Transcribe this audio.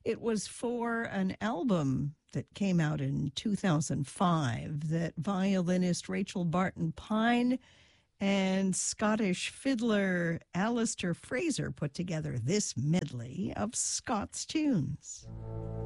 It was for an album that came out in 2005 that violinist Rachel Barton Pine and Scottish fiddler Alistair Fraser put together this medley of Scots tunes.